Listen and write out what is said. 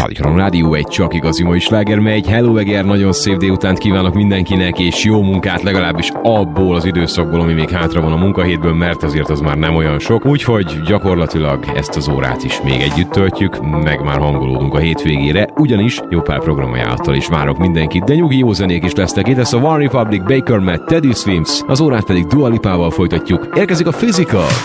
Radikálon Rádió, egy csak igazi mai sláger megy. Hello Eger, nagyon szép délutánt kívánok mindenkinek, és jó munkát legalábbis abból az időszakból, ami még hátra van a munkahétből, mert azért az már nem olyan sok. Úgyhogy gyakorlatilag ezt az órát is még együtt töltjük, meg már hangolódunk a hétvégére, ugyanis jó pár programajánlattal is várok mindenkit, de nyugi jó zenék is lesznek. Itt lesz a One Republic, Baker Matt, Teddy Swims, az órát pedig Dua Lipával folytatjuk. Érkezik a Physical!